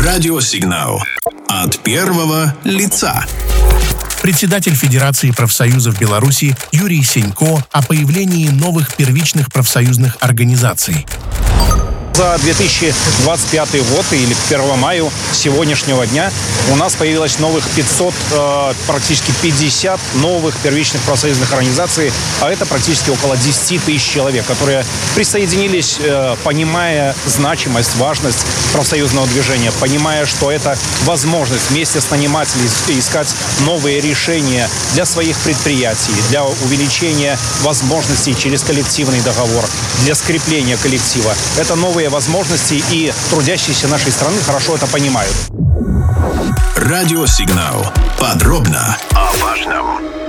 Радиосигнал. От первого лица. Председатель Федерации профсоюзов Беларуси Юрий Сенько о появлении новых первичных профсоюзных организаций. За 2025 год или к 1 мая сегодняшнего дня у нас появилось новых 500, практически 50 новых первичных профсоюзных организаций, а это практически около 10 тысяч человек, которые присоединились, понимая значимость, важность профсоюзного движения, понимая, что это возможность вместе с нанимателями искать новые решения для своих предприятий, для увеличения возможностей через коллективный договор, для скрепления коллектива. Это новые возможности, и трудящиеся нашей страны хорошо это понимают. Радиосигнал. Подробно о важном.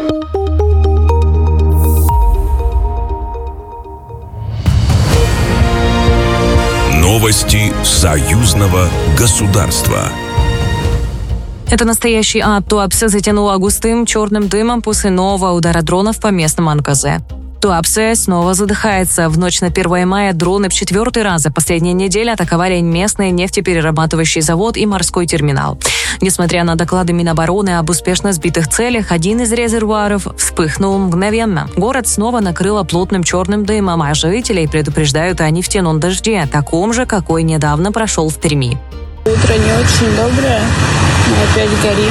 Новости союзного государства. Это настоящий ад. Туапсе затянуло густым черным дымом после нового удара дронов по местным НКЗ. Туапсе снова задыхается. В ночь на 1 мая дроны в 4-й раз за последние недели атаковали местный нефтеперерабатывающий завод и морской терминал. Несмотря на доклады Минобороны об успешно сбитых целях, один из резервуаров вспыхнул мгновенно. Город снова накрыло плотным черным дымом, а жителей предупреждают о нефтяном дожде, таком же, какой недавно прошел в Перми. Утро не очень доброе, мы опять горим.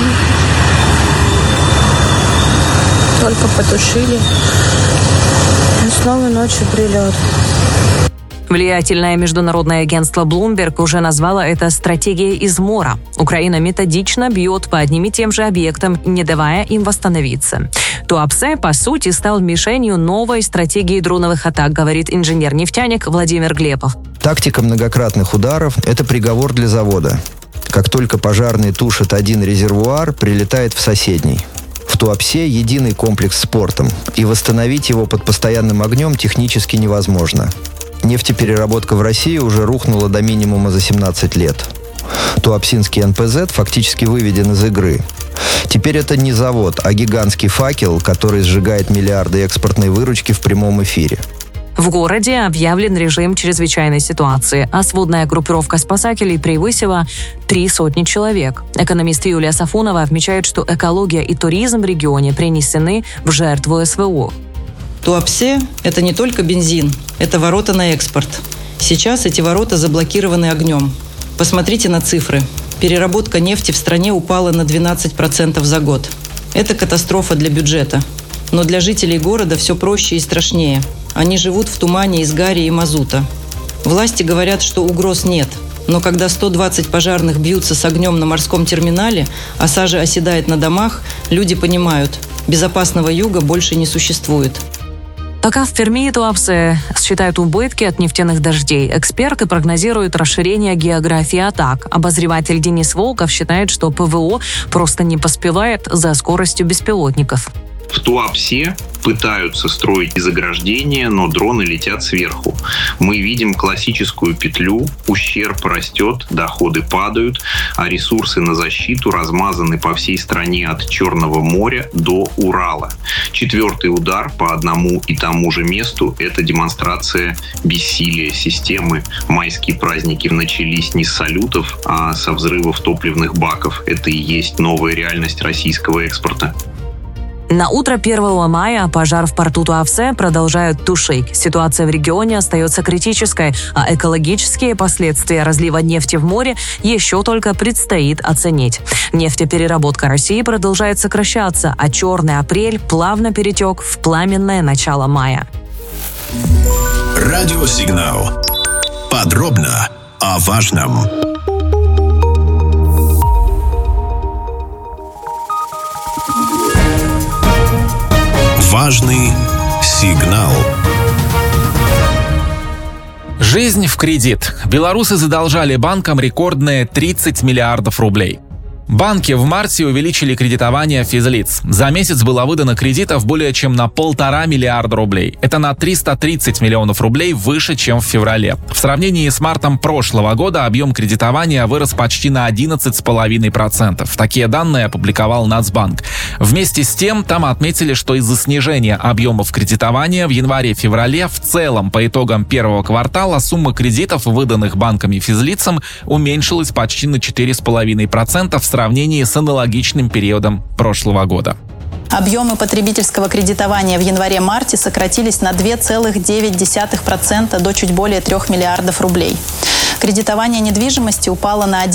Только потушили. И снова ночью прилет. Влиятельное международное агентство Bloomberg уже назвало это «стратегией измора». Украина методично бьет по одним и тем же объектам, не давая им восстановиться. Туапсе, по сути, стал мишенью новой стратегии дроновых атак, говорит инженер-нефтяник Владимир Глебов. Тактика многократных ударов – это приговор для завода. Как только пожарный тушит один резервуар, прилетает в соседний. В Туапсе единый комплекс с портом, и восстановить его под постоянным огнем технически невозможно. Нефтепереработка в России уже рухнула до минимума за 17 лет. Туапсинский НПЗ фактически выведен из игры. Теперь это не завод, а гигантский факел, который сжигает миллиарды экспортной выручки в прямом эфире. В городе объявлен режим чрезвычайной ситуации, а сводная группировка спасателей превысила 300 человек. Экономист Юлия Сафонова отмечает, что экология и туризм в регионе принесены в жертву СВО. Туапсе – это не только бензин, это ворота на экспорт. Сейчас эти ворота заблокированы огнем. Посмотрите на цифры. Переработка нефти в стране упала на 12% за год. Это катастрофа для бюджета. Но для жителей города все проще и страшнее. Они живут в тумане из гари и мазута. Власти говорят, что угроз нет. Но когда 120 пожарных бьются с огнем на морском терминале, а сажа оседает на домах, люди понимают – безопасного юга больше не существует. Пока в Перми и Туапсе считают убытки от нефтяных дождей, эксперты прогнозируют расширение географии атак. Обозреватель Денис Волков считает, что ПВО просто не поспевает за скоростью беспилотников. В Туапсе пытаются строить заграждения, но дроны летят сверху. Мы видим классическую петлю, ущерб растет, доходы падают, а ресурсы на защиту размазаны по всей стране от Черного моря до Урала. 4-й удар по одному и тому же месту – это демонстрация бессилия системы. Майские праздники начались не с салютов, а со взрывов топливных баков. Это и есть новая реальность российского экспорта. На утро 1 мая пожар в порту Туапсе продолжают тушить. Ситуация в регионе остается критической, а экологические последствия разлива нефти в море еще только предстоит оценить. Нефтепереработка России продолжает сокращаться, а черный апрель плавно перетек в пламенное начало мая. Радиосигнал. Подробно о важном. Важный сигнал. Жизнь в кредит. Белорусы задолжали банкам рекордные 30 миллиардов рублей. Банки в марте увеличили кредитование физлиц. За месяц было выдано кредитов более чем на 1,5 миллиарда рублей. Это на 330 миллионов рублей выше, чем в феврале. В сравнении с мартом прошлого года объем кредитования вырос почти на 11,5%. Такие данные опубликовал Нацбанк. Вместе с тем, там отметили, что из-за снижения объемов кредитования в январе-феврале в целом по итогам первого квартала сумма кредитов, выданных банками физлицам, уменьшилась почти на 4,5% в сравнении с аналогичным периодом прошлого года. Объемы потребительского кредитования в январе-марте сократились на 2,9% до чуть более 3 миллиардов рублей. Кредитование недвижимости упало на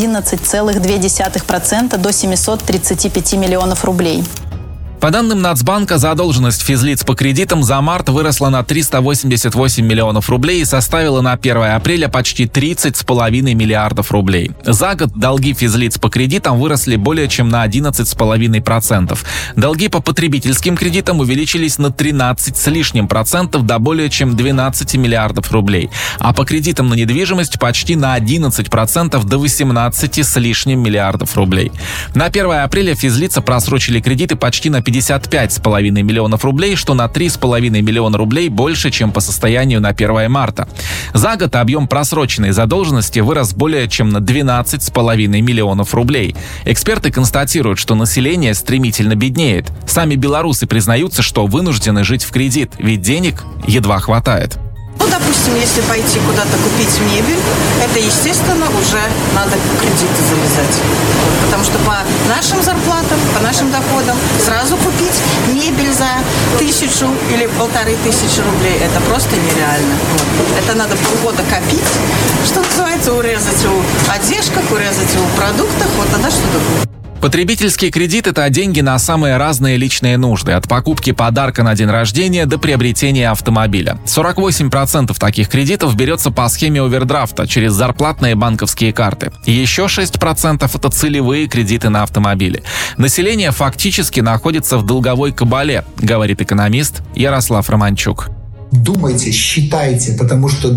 11,2% до 735 миллионов рублей. По данным Нацбанка, задолженность физлиц по кредитам за март выросла на 388 миллионов рублей и составила на 1 апреля почти 30,5 миллиардов рублей. За год долги физлиц по кредитам выросли более чем на 11,5%. Долги по потребительским кредитам увеличились на 13 с лишним процентов до более чем 12 миллиардов рублей, а по кредитам на недвижимость почти на 11% до 18 с лишним миллиардов рублей. На 1 апреля физлица просрочили кредиты почти на 55,5 миллионов рублей, что на 3,5 миллиона рублей больше, чем по состоянию на 1 марта. За год объем просроченной задолженности вырос более чем на 12,5 миллионов рублей. Эксперты констатируют, что население стремительно беднеет. Сами белорусы признаются, что вынуждены жить в кредит, ведь денег едва хватает. Допустим, если пойти куда-то купить мебель, это, естественно, уже надо кредиты залезать. Потому что по нашим зарплатам, по нашим доходам сразу купить мебель за 1000 или 1500 рублей – это просто нереально. Это надо полгода копить, что называется, урезать у одежках, урезать у продуктах, вот тогда что-то будет. Потребительский кредит – это деньги на самые разные личные нужды, от покупки подарка на день рождения до приобретения автомобиля. 48% таких кредитов берется по схеме овердрафта через зарплатные банковские карты. Еще 6% – это целевые кредиты на автомобили. Население фактически находится в долговой кабале, говорит экономист Ярослав Романчук. Думайте, считайте, потому что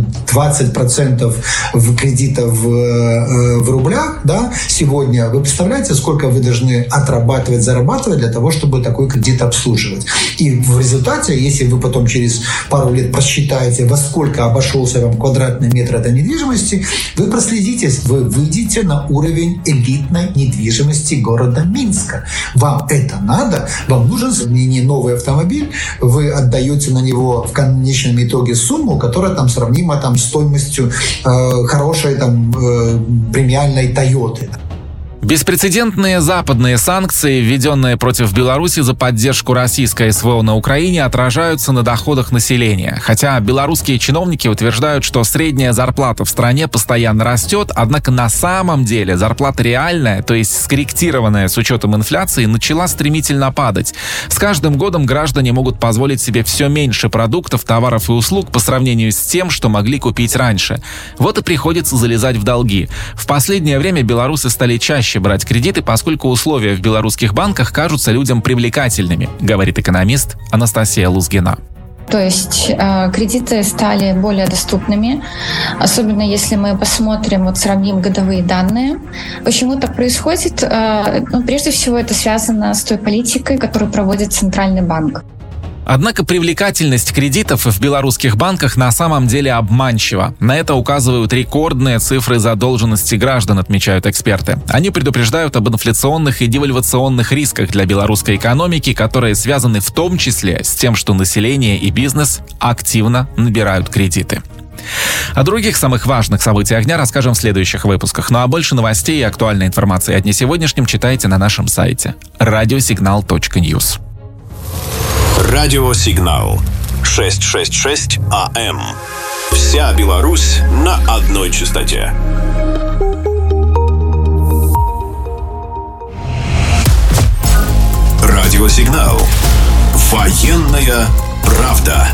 20% кредитов в рублях, да, сегодня, вы представляете, сколько вы должны отрабатывать, зарабатывать для того, чтобы такой кредит обслуживать. И в результате, если вы потом через пару лет просчитаете, во сколько обошелся вам квадратный метр этой недвижимости, вы проследитесь, вы выйдете на уровень элитной недвижимости города Минска. Вам это надо? Вам нужен не новый автомобиль, вы отдаете на него в конечном итоге сумму, которая там сравнима там стоимостью хорошей там премиальной Тойоты. Беспрецедентные западные санкции, введенные против Беларуси за поддержку российской СВО на Украине, отражаются на доходах населения. Хотя белорусские чиновники утверждают, что средняя зарплата в стране постоянно растет, однако на самом деле зарплата реальная, то есть скорректированная с учетом инфляции, начала стремительно падать. С каждым годом граждане могут позволить себе все меньше продуктов, товаров и услуг по сравнению с тем, что могли купить раньше. Вот и приходится залезать в долги. В последнее время белорусы стали чаще брать кредиты, поскольку условия в белорусских банках кажутся людям привлекательными, говорит экономист Анастасия Лузгина. То есть кредиты стали более доступными, особенно если мы посмотрим, сравним годовые данные. Почему так происходит? Прежде всего, это связано с той политикой, которую проводит Центральный банк. Однако привлекательность кредитов в белорусских банках на самом деле обманчива. На это указывают рекордные цифры задолженности граждан, отмечают эксперты. Они предупреждают об инфляционных и девальвационных рисках для белорусской экономики, которые связаны в том числе с тем, что население и бизнес активно набирают кредиты. О других самых важных событиях дня расскажем в следующих выпусках. Ну а больше новостей и актуальной информации о дне сегодняшнем читайте на нашем сайте radiosignal.news. Радиосигнал 666 АМ. Вся Беларусь на одной частоте. Радиосигнал. Военная правда.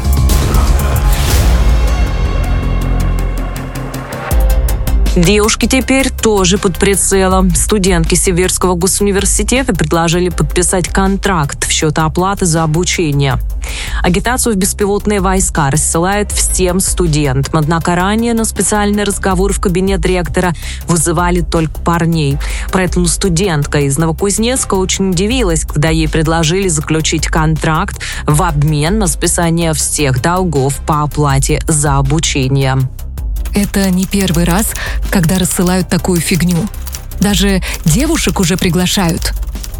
Девушки теперь тоже под прицелом. Студентки Северского госуниверситета предложили подписать контракт в счет оплаты за обучение. Агитацию в беспилотные войска рассылают всем студентам. Однако ранее на специальный разговор в кабинет ректора вызывали только парней. Поэтому студентка из Новокузнецка очень удивилась, когда ей предложили заключить контракт в обмен на списание всех долгов по оплате за обучение. Это не первый раз, когда рассылают такую фигню. Даже девушек уже приглашают.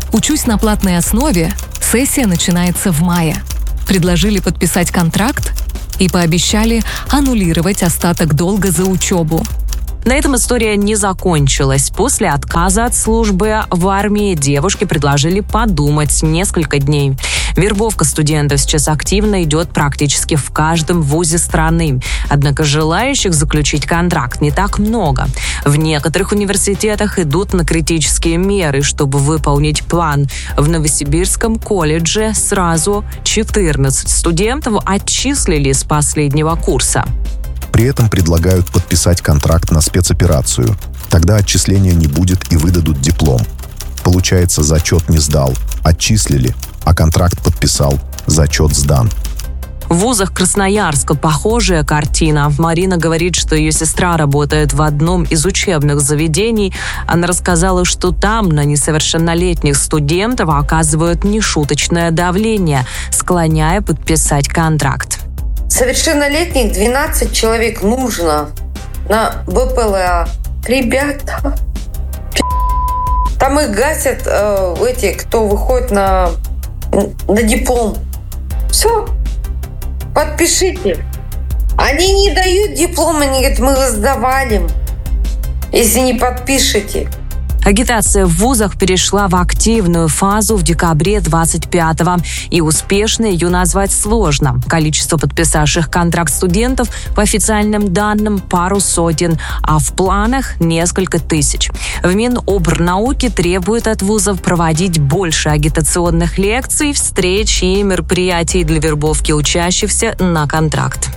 Учусь на платной основе. Сессия начинается в мае. Предложили подписать контракт и пообещали аннулировать остаток долга за учебу. На этом история не закончилась. После отказа от службы в армии девушке предложили подумать несколько дней. Вербовка студентов сейчас активно идет практически в каждом вузе страны. Однако желающих заключить контракт не так много. В некоторых университетах идут на критические меры, чтобы выполнить план. В Новосибирском колледже сразу 14 студентов отчислили с последнего курса. При этом предлагают подписать контракт на спецоперацию. Тогда отчисления не будет и выдадут диплом. Получается, зачет не сдал, отчислили, а контракт подписал, зачет сдан. В вузах Красноярска похожая картина. Марина говорит, что ее сестра работает в одном из учебных заведений. Она рассказала, что там на несовершеннолетних студентов оказывают нешуточное давление, склоняя подписать контракт. Совершеннолетних 12 человек нужно на БПЛА. Ребята, там их гасят эти, кто выходит на диплом. Все, подпишите. Они не дают диплом, они говорят, мы его сдавали, если не подпишете. Агитация в вузах перешла в активную фазу в декабре 25-го, и успешно ее назвать сложно. Количество подписавших контракт студентов по официальным данным пару сотен, а в планах несколько тысяч. В Минобрнауки требует от вузов проводить больше агитационных лекций, встреч и мероприятий для вербовки учащихся на контракт.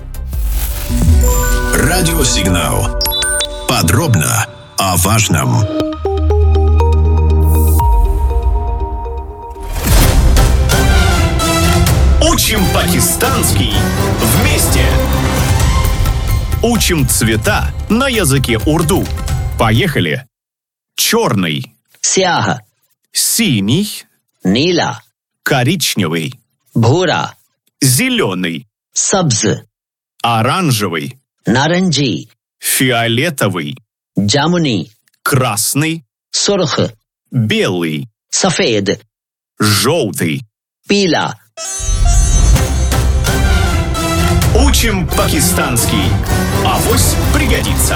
Радиосигнал. Подробно о важном. Учим пакистанский вместе. Учим цвета на языке урду. Поехали. Черный. Сяха. Синий. Нила. Коричневый. Бхура. Зеленый. Сабз. Оранжевый. Наранджи. Фиолетовый. Джамуни. Красный. Сурх. Белый. Сафед. Желтый. Пила. Учим пакистанский. Авось пригодится.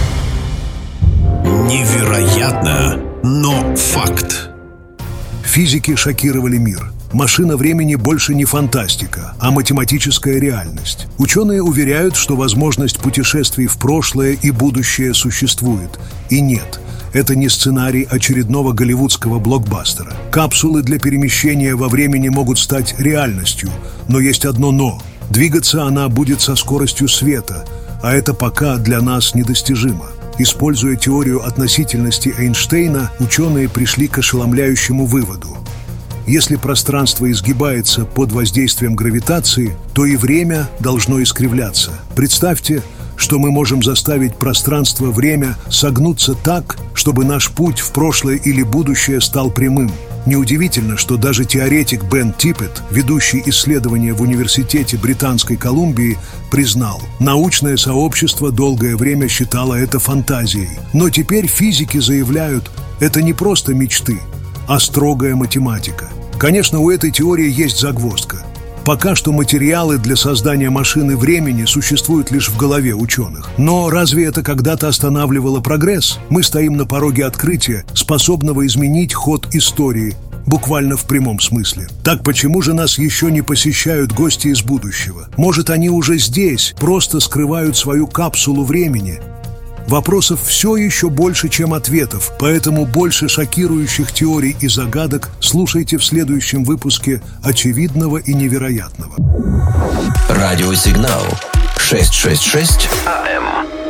Невероятно, но факт. Физики шокировали мир. Машина времени больше не фантастика, а математическая реальность. Ученые уверяют, что возможность путешествий в прошлое и будущее существует. И нет, это не сценарий очередного голливудского блокбастера. Капсулы для перемещения во времени могут стать реальностью, но есть одно «но». Двигаться она будет со скоростью света, а это пока для нас недостижимо. Используя теорию относительности Эйнштейна, ученые пришли к ошеломляющему выводу. Если пространство изгибается под воздействием гравитации, то и время должно искривляться. Представьте, что мы можем заставить пространство-время согнуться так, чтобы наш путь в прошлое или будущее стал прямым. Неудивительно, что даже теоретик Бен Типпет, ведущий исследования в Университете Британской Колумбии, признал, научное сообщество долгое время считало это фантазией. Но теперь физики заявляют, это не просто мечты, а строгая математика. Конечно, у этой теории есть загвоздка. Пока что материалы для создания машины времени существуют лишь в голове ученых. Но разве это когда-то останавливало прогресс? Мы стоим на пороге открытия, способного изменить ход истории, буквально в прямом смысле. Так почему же нас еще не посещают гости из будущего? Может, они уже здесь, просто скрывают свою капсулу времени? Вопросов все еще больше, чем ответов, поэтому больше шокирующих теорий и загадок слушайте в следующем выпуске «Очевидного и невероятного». Радиосигнал 666 АМ.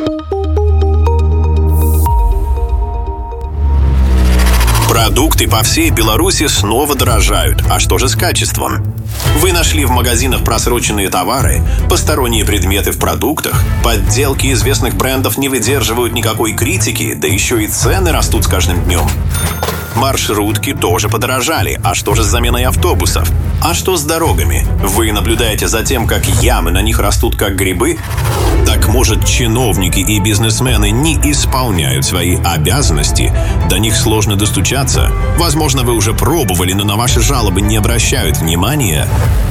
Продукты по всей Беларуси снова дорожают. А что же с качеством? Вы нашли в магазинах просроченные товары, посторонние предметы в продуктах, подделки известных брендов не выдерживают никакой критики, да еще и цены растут с каждым днем. Маршрутки тоже подорожали. А что же с заменой автобусов? А что с дорогами? Вы наблюдаете за тем, как ямы на них растут как грибы? Так может, чиновники и бизнесмены не исполняют свои обязанности? До них сложно достучаться? Возможно, вы уже пробовали, но на ваши жалобы не обращают внимания?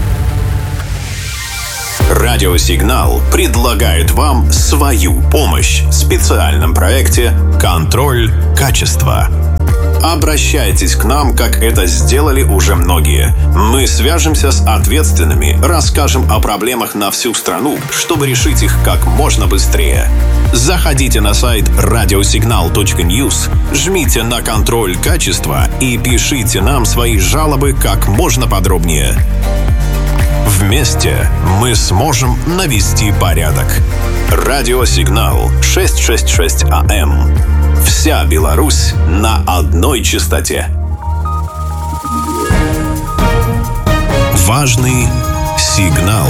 Радиосигнал предлагает вам свою помощь в специальном проекте «Контроль качества». Обращайтесь к нам, как это сделали уже многие. Мы свяжемся с ответственными, расскажем о проблемах на всю страну, чтобы решить их как можно быстрее. Заходите на сайт radiosignal.news, жмите на «Контроль качества» и пишите нам свои жалобы как можно подробнее. Вместе мы сможем навести порядок. Радиосигнал 666 АМ. Вся Беларусь на одной частоте. Важный сигнал.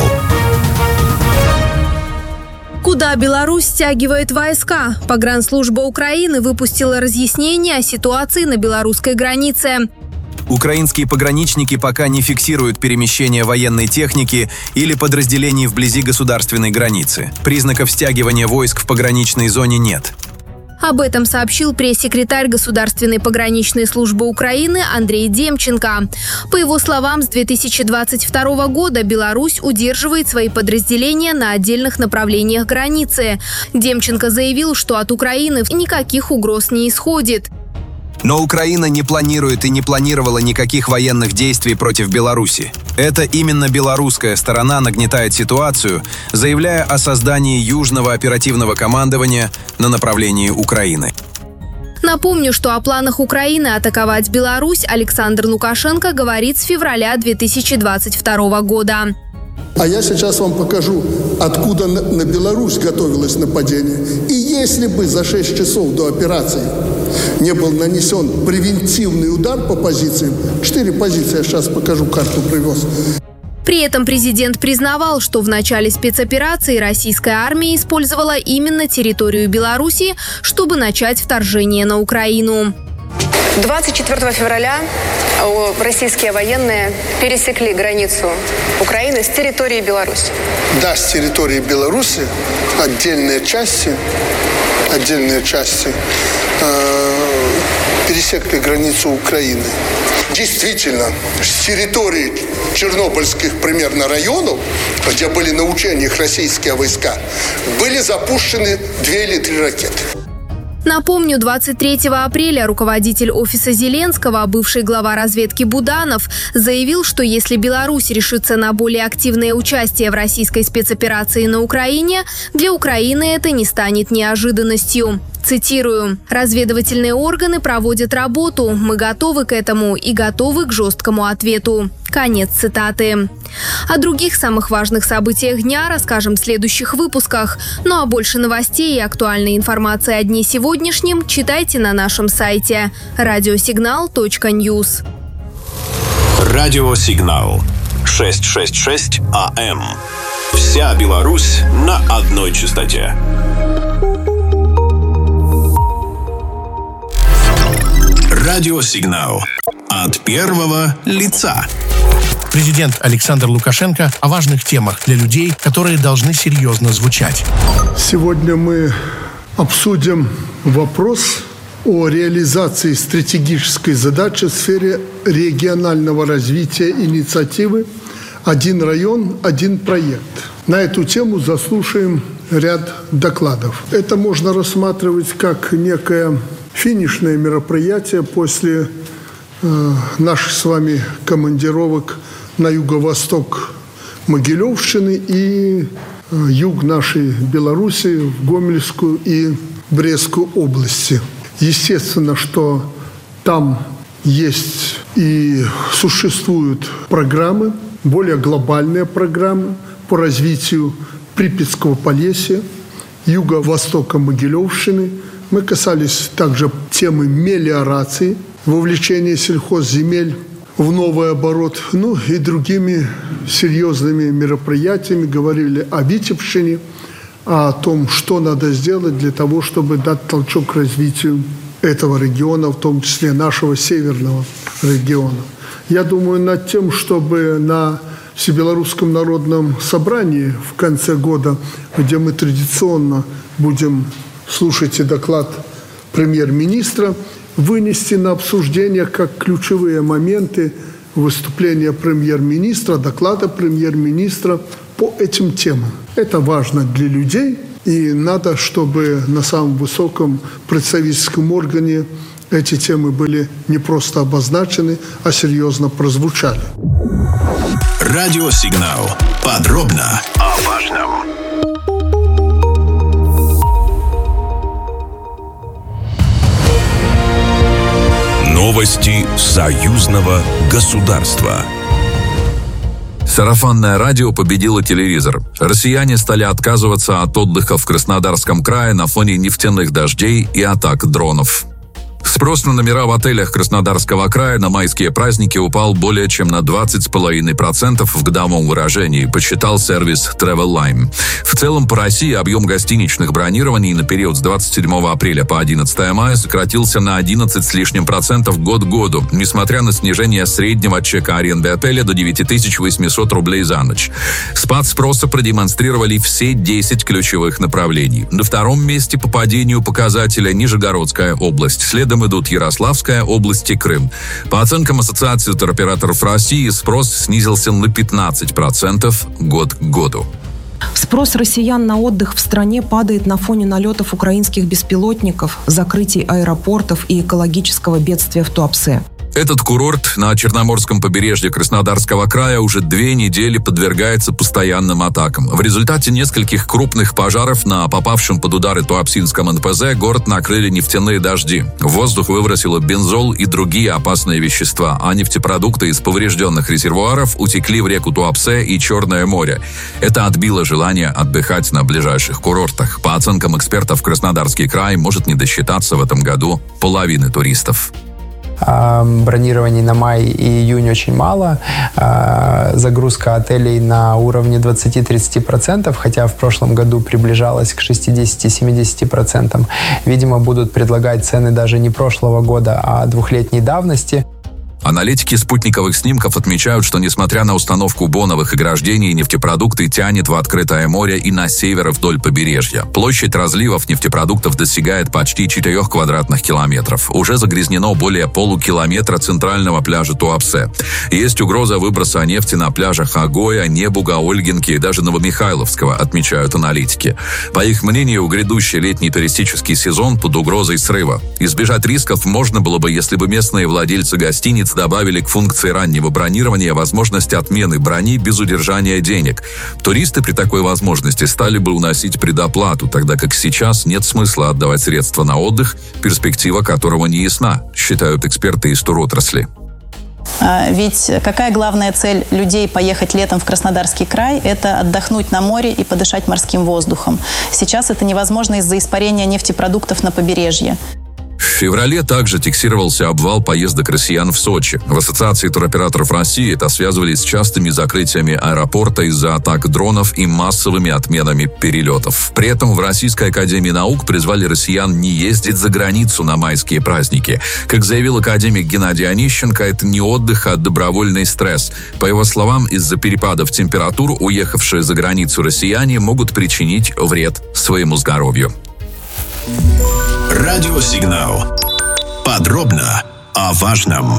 Куда Беларусь стягивает войска? Погранслужба Украины выпустила разъяснение о ситуации на белорусской границе. Украинские пограничники пока не фиксируют перемещение военной техники или подразделений вблизи государственной границы. Признаков стягивания войск в пограничной зоне нет. Об этом сообщил пресс-секретарь Государственной пограничной службы Украины Андрей Демченко. По его словам, с 2022 года Беларусь удерживает свои подразделения на отдельных направлениях границы. Демченко заявил, что от Украины никаких угроз не исходит. Но Украина не планирует и не планировала никаких военных действий против Беларуси. Это именно белорусская сторона нагнетает ситуацию, заявляя о создании Южного оперативного командования на направлении Украины. Напомню, что о планах Украины атаковать Беларусь Александр Лукашенко говорит с февраля 2022 года. А я сейчас вам покажу, откуда на Беларусь готовилось нападение. И если бы за 6 часов до операции не был нанесен превентивный удар по позициям, 4 позиции, я сейчас покажу, карту привез. При этом президент признавал, что в начале спецоперации российская армия использовала именно территорию Беларуси, чтобы начать вторжение на Украину. 24 февраля российские военные пересекли границу Украины с территории Беларуси. Да, с территории Беларуси отдельные части пересекли границу Украины. Действительно, с территории чернобыльских примерно районов, где были на учениях российские войска, были запущены 2 или 3 ракеты. Напомню, 23 апреля руководитель офиса Зеленского, бывший глава разведки Буданов, заявил, что если Беларусь решится на более активное участие в российской спецоперации на Украине, для Украины это не станет неожиданностью. Цитирую: «Разведывательные органы проводят работу. Мы готовы к этому и готовы к жесткому ответу». Конец цитаты. О других самых важных событиях дня расскажем в следующих выпусках. Ну а больше новостей и актуальной информации о дне сегодняшнем читайте на нашем сайте radiosignal.news. Радиосигнал 666 АМ. Вся Беларусь на одной частоте. Радиосигнал от первого лица. Президент Александр Лукашенко о важных темах для людей, которые должны серьезно звучать. Сегодня мы обсудим вопрос о реализации стратегической задачи в сфере регионального развития инициативы «Один район, один проект». На эту тему заслушаем ряд докладов. Это можно рассматривать как некое финишное мероприятие после наших с вами командировок на юго-восток Могилевщины и юг нашей Беларуси, в Гомельскую и Брестскую области. Естественно, что там есть и существуют программы, более глобальные программы по развитию Припятского Полесья, юго-востока Могилевщины. Мы касались также темы мелиорации, вовлечения сельхозземель в новый оборот, ну и другими серьезными мероприятиями. Говорили о Витебщине, о том, что надо сделать для того, чтобы дать толчок к развитию этого региона, в том числе нашего северного региона. Я думаю над тем, чтобы на Всебелорусском народном собрании в конце года, где мы традиционно будем слушать и доклад премьер-министра, вынести на обсуждение как ключевые моменты выступления премьер-министра, доклада премьер-министра по этим темам. Это важно для людей, и надо, чтобы на самом высоком представительском органе эти темы были не просто обозначены, а серьезно прозвучали. Радиосигнал. Подробно о важном. Новости союзного государства. Сарафанное радио победило телевизор. Россияне стали отказываться от отдыха в Краснодарском крае на фоне нефтяных дождей и атак дронов. Спрос на номера в отелях Краснодарского края на майские праздники упал более чем на 20,5% в годовом выражении, посчитал сервис TravelLine. В целом по России объем гостиничных бронирований на период с 27 апреля по 11 мая сократился на 11 с лишним процентов год к году, несмотря на снижение среднего чека аренды отеля до 9800 рублей за ночь. Спад спроса продемонстрировали все 10 ключевых направлений. На втором месте по падению показателя Нижегородская область. Следом идут Ярославская область и Крым. По оценкам Ассоциации туроператоров России, спрос снизился на 15% год к году. Спрос россиян на отдых в стране падает на фоне налетов украинских беспилотников, закрытий аэропортов и экологического бедствия в Туапсе. Этот курорт на Черноморском побережье Краснодарского края уже 2 недели подвергается постоянным атакам. В результате нескольких крупных пожаров на попавшем под удары Туапсинском НПЗ город накрыли нефтяные дожди. В воздух выбросило бензол и другие опасные вещества, а нефтепродукты из поврежденных резервуаров утекли в реку Туапсе и Черное море. Это отбило желание отдыхать на ближайших курортах. По оценкам экспертов, Краснодарский край может не досчитаться в этом году половины туристов. Бронирований на май и июнь очень мало. Загрузка отелей на уровне 20-30%, хотя в прошлом году приближалась к 60-70%. Видимо, будут предлагать цены даже не прошлого года, а 2-летней давности. Аналитики спутниковых снимков отмечают, что несмотря на установку боновых ограждений, нефтепродукты тянет в открытое море и на север вдоль побережья. Площадь разливов нефтепродуктов достигает почти 4 квадратных километров. Уже загрязнено более полукилометра центрального пляжа Туапсе. Есть угроза выброса нефти на пляжах Агоя, Небуга, Ольгинки и даже Новомихайловского, отмечают аналитики. По их мнению, грядущий летний туристический сезон под угрозой срыва. Избежать рисков можно было бы, если бы местные владельцы гостиниц добавили к функции раннего бронирования возможность отмены брони без удержания денег. Туристы при такой возможности стали бы уносить предоплату, тогда как сейчас нет смысла отдавать средства на отдых, перспектива которого не ясна, считают эксперты из туротрасли. Ведь какая главная цель людей поехать летом в Краснодарский край – это отдохнуть на море и подышать морским воздухом. Сейчас это невозможно из-за испарения нефтепродуктов на побережье. В феврале также фиксировался обвал поездок россиян в Сочи. В Ассоциации туроператоров России это связывали с частыми закрытиями аэропорта из-за атак дронов и массовыми отменами перелетов. При этом в Российской академии наук призвали россиян не ездить за границу на майские праздники. Как заявил академик Геннадий Онищенко, это не отдых, а добровольный стресс. По его словам, из-за перепадов температур уехавшие за границу россияне могут причинить вред своему здоровью. Радиосигнал. Подробно о важном.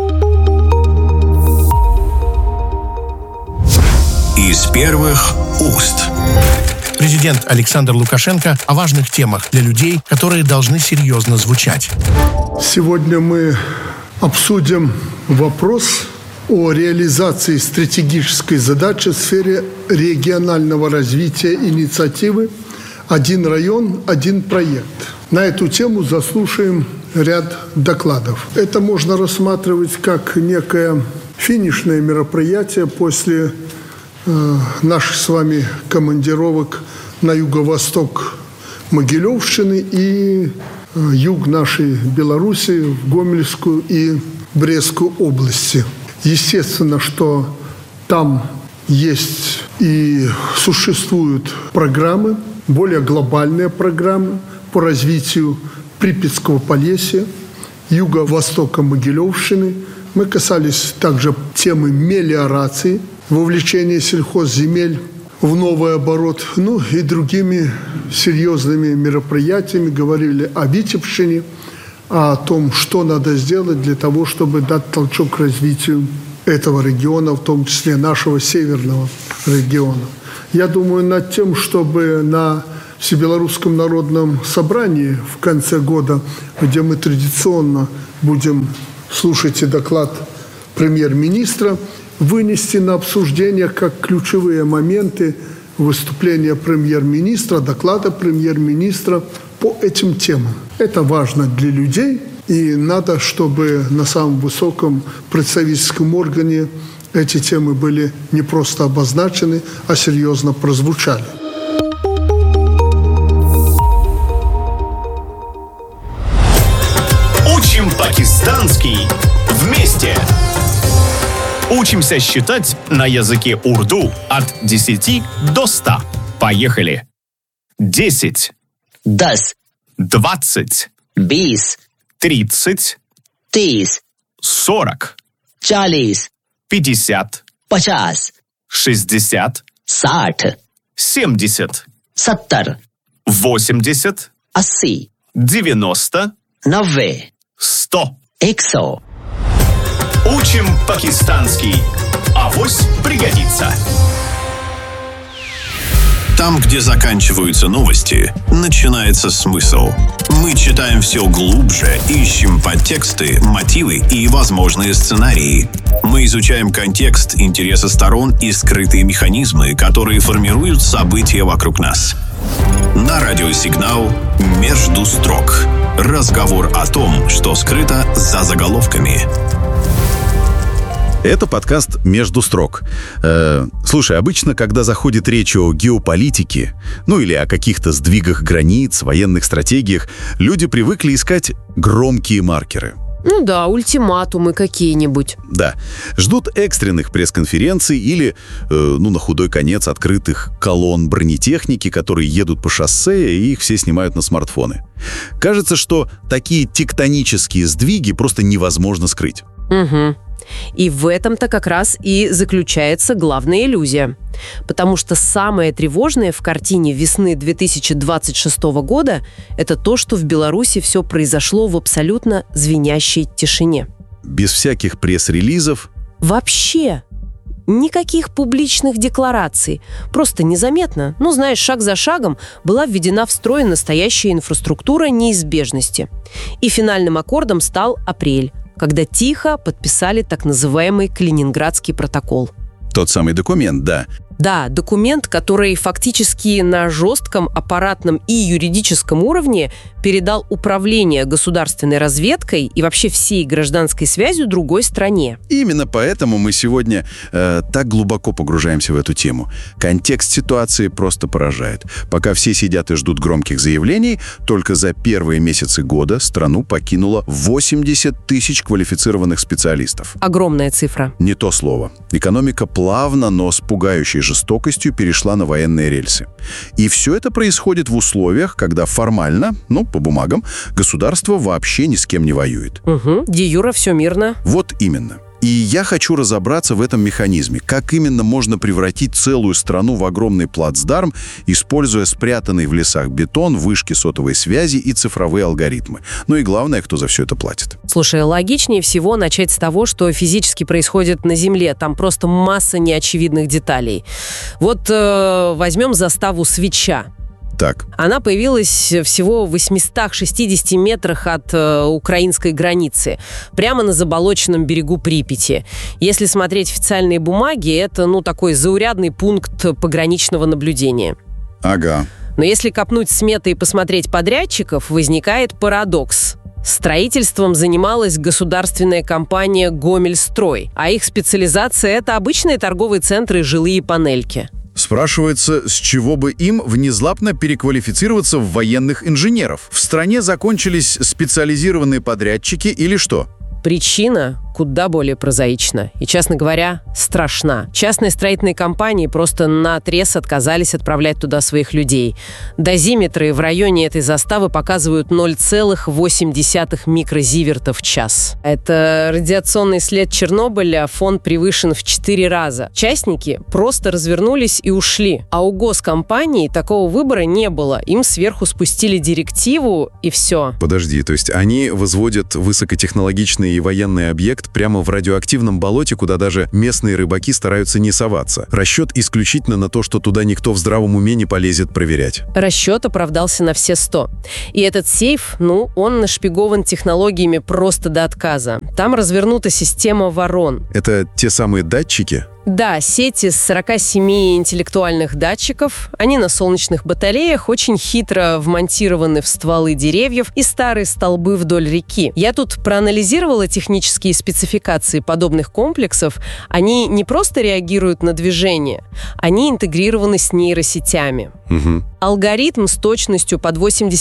Из первых уст. Президент Александр Лукашенко о важных темах для людей, которые должны серьезно звучать. Сегодня мы обсудим вопрос о реализации стратегической задачи в сфере регионального развития инициативы «Один район, один проект». На эту тему заслушаем ряд докладов. Это можно рассматривать как некое финишное мероприятие после наших с вами командировок на юго-восток Могилевщины и юг нашей Беларуси, в Гомельскую и Брестскую области. Естественно, что там есть и существуют программы, более глобальные программы по развитию Припятского Полесья, юго-востока Могилевщины, Мы касались также темы мелиорации, вовлечения сельхозземель в новый оборот, и другими серьезными мероприятиями. Говорили о Витебщине, о том, что надо сделать для того, чтобы дать толчок развитию этого региона, в том числе нашего северного региона. Я думаю над тем, чтобы на Всебелорусском народном собрании в конце года, где мы традиционно будем слушать доклад премьер-министра, вынести на обсуждение как ключевые моменты выступления премьер-министра, доклада премьер-министра по этим темам. Это важно для людей, и надо, чтобы на самом высоком представительском органе эти темы были не просто обозначены, а серьезно прозвучали. Учим пакистанский вместе. Учимся считать на языке урду от 10 до 100. Поехали. 10. 10. 20. 20. 30. 30. 40. 40. 50. 50. 60. 60. 70. 70. 80. 80. 90. 90. 100. 100. Учим пакистанский. Авось пригодится. Там, где заканчиваются новости, начинается смысл. Мы читаем все глубже, ищем подтексты, мотивы и возможные сценарии. Мы изучаем контекст, интересы сторон и скрытые механизмы, которые формируют события вокруг нас. На радио «Сигнал» «Между строк». Разговор о том, что скрыто за заголовками. Это подкаст «Между строк». Слушай, обычно, когда заходит речь о геополитике, или о каких-то сдвигах границ, военных стратегиях, люди привыкли искать громкие маркеры. Ультиматумы какие-нибудь. Да. Ждут экстренных пресс-конференций или, на худой конец, открытых колонн бронетехники, которые едут по шоссе, и их все снимают на смартфоны. Кажется, что такие тектонические сдвиги просто невозможно скрыть. Угу. И в этом-то как раз и заключается главная иллюзия. Потому что самое тревожное в картине весны 2026 года – это то, что в Беларуси все произошло в абсолютно звенящей тишине. Без всяких пресс-релизов. Вообще никаких публичных деклараций. Просто незаметно, шаг за шагом была введена в строй настоящая инфраструктура неизбежности. И финальным аккордом стал апрель, когда тихо подписали так называемый Калининградский протокол. Тот самый документ, да. Да, документ, который фактически на жестком аппаратном и юридическом уровне передал управление государственной разведкой и вообще всей гражданской связью другой стране. Именно поэтому мы сегодня так глубоко погружаемся в эту тему. Контекст ситуации просто поражает. Пока все сидят и ждут громких заявлений, только за первые месяцы года страну покинуло 80 тысяч квалифицированных специалистов. Огромная цифра. Не то слово. Экономика плавно, но с пугающей жестокостью перешла на военные рельсы. И все это происходит в условиях, когда формально, по бумагам, государство вообще ни с кем не воюет. Угу, де-юре все мирно. Вот именно. И я хочу разобраться в этом механизме. Как именно можно превратить целую страну в огромный плацдарм, используя спрятанный в лесах бетон, вышки сотовой связи и цифровые алгоритмы. И главное, кто за все это платит. Слушай, логичнее всего начать с того, что физически происходит на Земле. Там просто масса неочевидных деталей. Возьмем заставу Свеча. Так. Она появилась всего в 860 метрах от украинской границы, прямо на заболоченном берегу Припяти. Если смотреть официальные бумаги, это, такой заурядный пункт пограничного наблюдения. Ага. Но если копнуть сметы и посмотреть подрядчиков, возникает парадокс. Строительством занималась государственная компания «Гомельстрой», а их специализация – это обычные торговые центры и жилые панельки. Спрашивается, с чего бы им внезапно переквалифицироваться в военных инженеров? В стране закончились специализированные подрядчики или что? Причина куда более прозаична и, честно говоря, страшна. Частные строительные компании просто наотрез отказались отправлять туда своих людей. Дозиметры в районе этой заставы показывают 0,8 микрозиверта в час. Это радиационный след Чернобыля, фон превышен в 4 раза. Частники просто развернулись и ушли. А у госкомпаний такого выбора не было. Им сверху спустили директиву, и все. Подожди, то есть они возводят высокотехнологичный и военный объект прямо в радиоактивном болоте, куда даже местные рыбаки стараются не соваться. Расчет исключительно на то, что туда никто в здравом уме не полезет проверять. Расчет оправдался на все 100. И этот сейф, он нашпигован технологиями просто до отказа. Там развернута система ворон. Это те самые датчики? Да, сеть из 47 интеллектуальных датчиков. Они на солнечных батареях, очень хитро вмонтированы в стволы деревьев и старые столбы вдоль реки. Я тут проанализировала технические спецификации подобных комплексов. Они не просто реагируют на движение, они интегрированы с нейросетями. Угу. Алгоритм с точностью под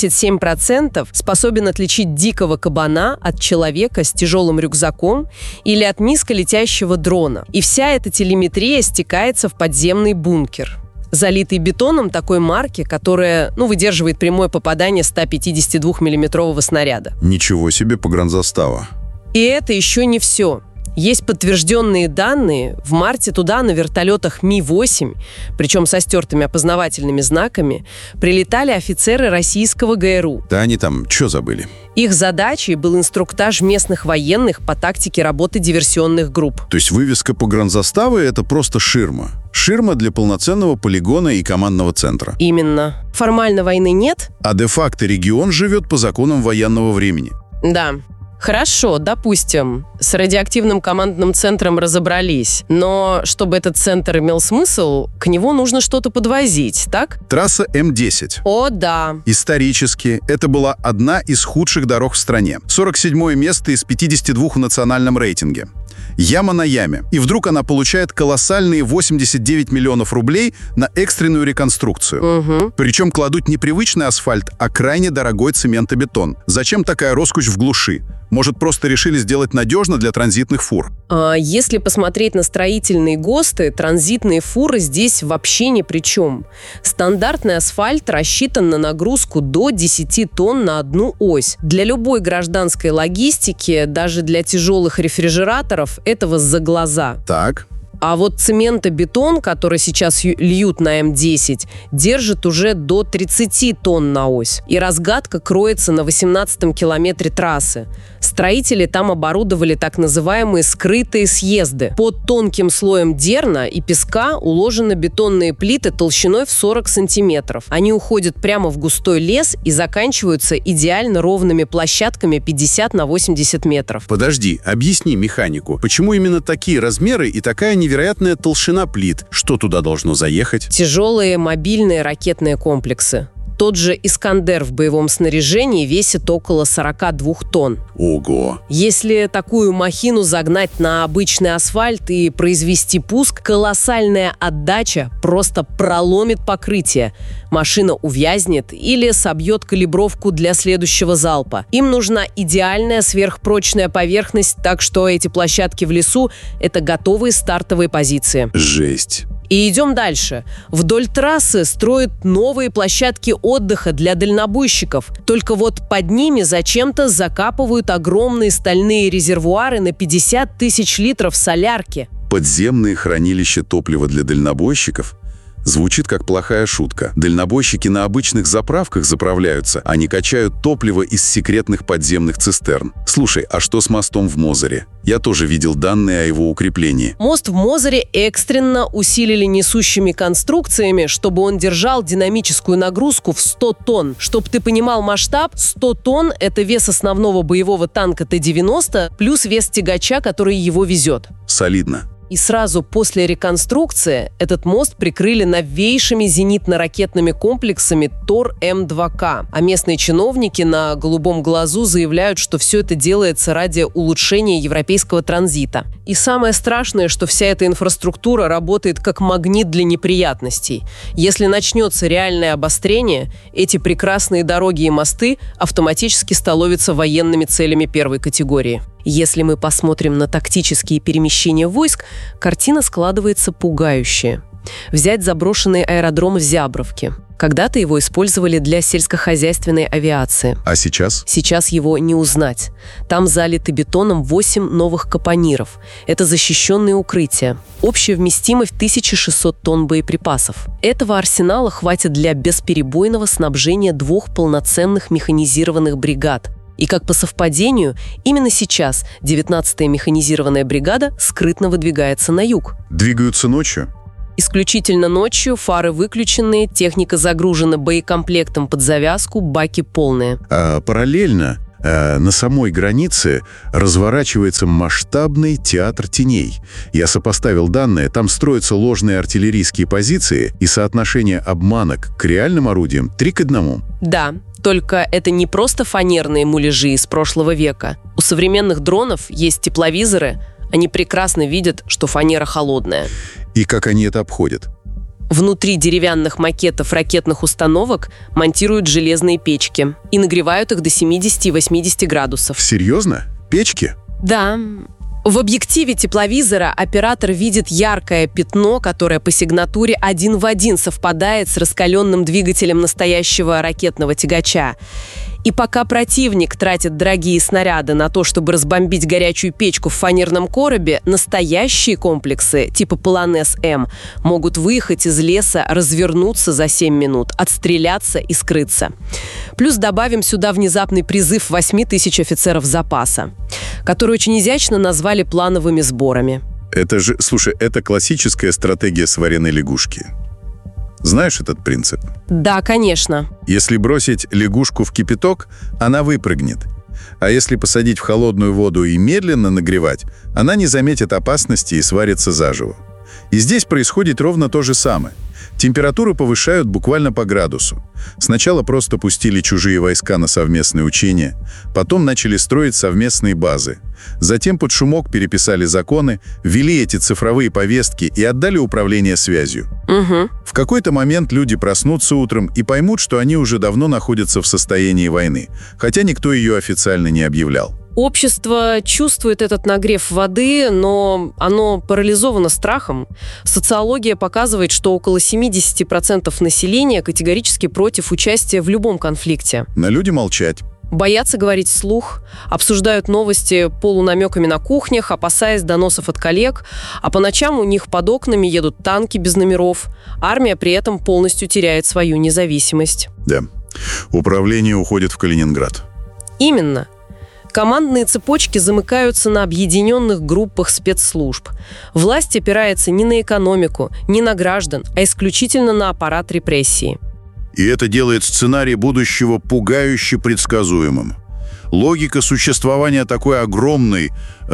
87% способен отличить дикого кабана от человека с тяжелым рюкзаком или от низколетящего дрона. И вся эта телеметрия стекается в подземный бункер, залитый бетоном такой марки, которая, выдерживает прямое попадание 152-миллиметрового снаряда. Ничего себе погранзастава. И это еще не все. Есть подтвержденные данные. В марте туда на вертолетах Ми-8, причем со стертыми опознавательными знаками, прилетали офицеры российского ГРУ. Да они там что забыли? Их задачей был инструктаж местных военных по тактике работы диверсионных групп. То есть вывеска погранзаставы — это просто ширма? Ширма для полноценного полигона и командного центра? Именно. Формально войны нет. А де-факто регион живет по законам военного времени? Да. Хорошо, допустим, с радиоактивным командным центром разобрались, но чтобы этот центр имел смысл, к нему нужно что-то подвозить, так? Трасса М-10. О, да. Исторически это была одна из худших дорог в стране. 47-е место из 52 в национальном рейтинге. Яма на яме. И вдруг она получает колоссальные 89 миллионов рублей на экстренную реконструкцию. Угу. Причем кладут не привычный асфальт, а крайне дорогой цементобетон. Зачем такая роскошь в глуши? Может, просто решили сделать надежно для транзитных фур? Если посмотреть на строительные ГОСТы, транзитные фуры здесь вообще ни при чем. Стандартный асфальт рассчитан на нагрузку до 10 тонн на одну ось. Для любой гражданской логистики, даже для тяжелых рефрижераторов, этого за глаза. Так. А вот цементобетон, который сейчас льют на М-10, держит уже до 30 тонн на ось. И разгадка кроется на 18-м километре трассы. Строители там оборудовали так называемые скрытые съезды. Под тонким слоем дерна и песка уложены бетонные плиты толщиной в 40 сантиметров. Они уходят прямо в густой лес и заканчиваются идеально ровными площадками 50 на 80 метров. Подожди, объясни механику. Почему именно такие размеры и такая невероятная толщина плит? Что туда должно заехать? Тяжелые мобильные ракетные комплексы. Тот же «Искандер» в боевом снаряжении весит около 42 тонн. Ого! Если такую махину загнать на обычный асфальт и произвести пуск, колоссальная отдача просто проломит покрытие. Машина увязнет или собьет калибровку для следующего залпа. Им нужна идеальная сверхпрочная поверхность, так что эти площадки в лесу – это готовые стартовые позиции. Жесть! И идем дальше. Вдоль трассы строят новые площадки отдыха для дальнобойщиков. Только вот под ними зачем-то закапывают огромные стальные резервуары на 50 тысяч литров солярки. Подземные хранилища топлива для дальнобойщиков? Звучит как плохая шутка. Дальнобойщики на обычных заправках заправляются, а не качают топливо из секретных подземных цистерн. Слушай, а что с мостом в Мозыре? Я тоже видел данные о его укреплении. Мост в Мозыре экстренно усилили несущими конструкциями, чтобы он держал динамическую нагрузку в 100 тонн. Чтоб ты понимал масштаб, 100 тонн – это вес основного боевого танка Т-90 плюс вес тягача, который его везет. Солидно. И сразу после реконструкции этот мост прикрыли новейшими зенитно-ракетными комплексами ТОР-М2К. А местные чиновники на голубом глазу заявляют, что все это делается ради улучшения европейского транзита. И самое страшное, что вся эта инфраструктура работает как магнит для неприятностей. Если начнется реальное обострение, эти прекрасные дороги и мосты автоматически становятся военными целями первой категории. Если мы посмотрим на тактические перемещения войск, картина складывается пугающая. Взять заброшенный аэродром в Зябровке. Когда-то его использовали для сельскохозяйственной авиации. А сейчас? Сейчас его не узнать. Там залиты бетоном 8 новых капониров. Это защищенные укрытия. Общая вместимость 1600 тонн боеприпасов. Этого арсенала хватит для бесперебойного снабжения 2 полноценных механизированных бригад. И как по совпадению, именно сейчас 19-я механизированная бригада скрытно выдвигается на юг. Двигаются ночью? Исключительно ночью, фары выключены, техника загружена боекомплектом под завязку, баки полные. А параллельно на самой границе разворачивается масштабный театр теней. Я сопоставил данные, там строятся ложные артиллерийские позиции, и соотношение обманок к реальным орудиям 3:1. Да, только это не просто фанерные муляжи из прошлого века. У современных дронов есть тепловизоры, они прекрасно видят, что фанера холодная. И как они это обходят? Внутри деревянных макетов ракетных установок монтируют железные печки и нагревают их до 70 и 80 градусов. Серьезно? Печки? Да. В объективе тепловизора оператор видит яркое пятно, которое по сигнатуре 1 в 1 совпадает с раскаленным двигателем настоящего ракетного тягача. И пока противник тратит дорогие снаряды на то, чтобы разбомбить горячую печку в фанерном коробе, настоящие комплексы типа «Полонез-М» могут выехать из леса, развернуться за 7 минут, отстреляться и скрыться. Плюс добавим сюда внезапный призыв 8000 офицеров запаса, который очень изящно назвали плановыми сборами. Это же, слушай, это классическая стратегия сваренной лягушки. Знаешь этот принцип? Да, конечно. Если бросить лягушку в кипяток, она выпрыгнет. А если посадить в холодную воду и медленно нагревать, она не заметит опасности и сварится заживо. И здесь происходит ровно то же самое. Температуру повышают буквально по градусу. Сначала просто пустили чужие войска на совместные учения, потом начали строить совместные базы. Затем под шумок переписали законы, ввели эти цифровые повестки и отдали управление связью. Угу. В какой-то момент люди проснутся утром и поймут, что они уже давно находятся в состоянии войны, хотя никто ее официально не объявлял. Общество чувствует этот нагрев воды, но оно парализовано страхом. Социология показывает, что около 70% населения категорически против участия в любом конфликте. На люди молчать. Боятся говорить вслух, обсуждают новости полунамеками на кухнях, опасаясь доносов от коллег, а по ночам у них под окнами едут танки без номеров. Армия при этом полностью теряет свою независимость. Да. Управление уходит в Калининград. Именно. Командные цепочки замыкаются на объединенных группах спецслужб. Власть опирается не на экономику, не на граждан, а исключительно на аппарат репрессии. И это делает сценарий будущего пугающе предсказуемым. Логика существования такой огромной,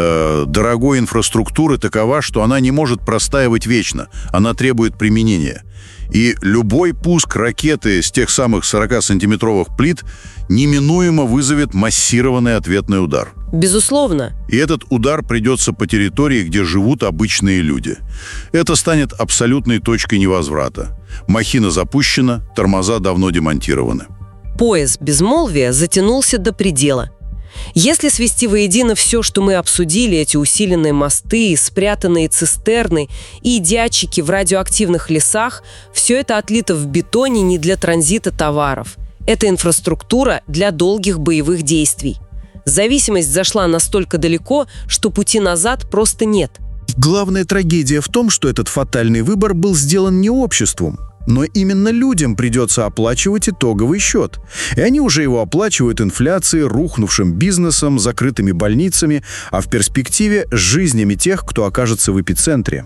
дорогой инфраструктуры такова, что она не может простаивать вечно. Она требует применения. И любой пуск ракеты с тех самых 40-сантиметровых плит неминуемо вызовет массированный ответный удар. Безусловно. И этот удар придется по территории, где живут обычные люди. Это станет абсолютной точкой невозврата. Махина запущена, тормоза давно демонтированы. Пояс безмолвия затянулся до предела. Если свести воедино все, что мы обсудили, эти усиленные мосты, спрятанные цистерны и датчики в радиоактивных лесах, все это отлито в бетоне не для транзита товаров. Это инфраструктура для долгих боевых действий. Зависимость зашла настолько далеко, что пути назад просто нет. Главная трагедия в том, что этот фатальный выбор был сделан не обществом, но именно людям придется оплачивать итоговый счет. И они уже его оплачивают инфляцией, рухнувшим бизнесом, закрытыми больницами, а в перспективе жизнями тех, кто окажется в эпицентре.